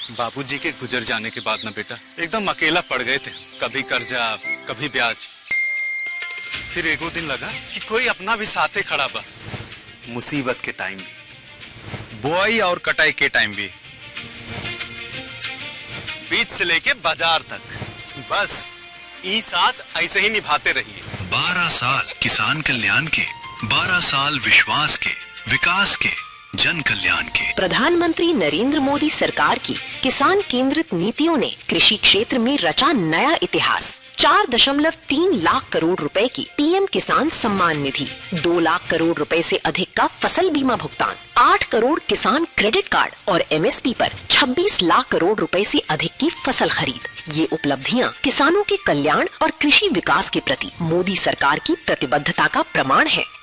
बाबूजी के गुजर जाने के बाद ना बेटा एकदम अकेला पड़ गए थे। कभी कर्जा कभी ब्याज। फिर एगो दिन लगा कि कोई अपना भी साथे खड़ा बा। मुसीबत के टाइम भी, बुआई और कटाई के टाइम भी, बीज से लेके बाजार तक, बस ई साथ ऐसे ही निभाते रहिए। 12 साल किसान कल्याण के, 12 साल विश्वास के, विकास के, जन कल्याण के। प्रधानमंत्री नरेंद्र मोदी सरकार की किसान केंद्रित नीतियों ने कृषि क्षेत्र में रचा नया इतिहास। 4.3 लाख करोड़ रुपए की पीएम किसान सम्मान निधि, 2 लाख करोड़ रुपए से अधिक का फसल बीमा भुगतान, 8 करोड़ किसान क्रेडिट कार्ड और एमएसपी पर 26 लाख करोड़ रुपए से अधिक की फसल खरीद। ये उपलब्धियां किसानों के कल्याण और कृषि विकास के प्रति मोदी सरकार की प्रतिबद्धता का प्रमाण है।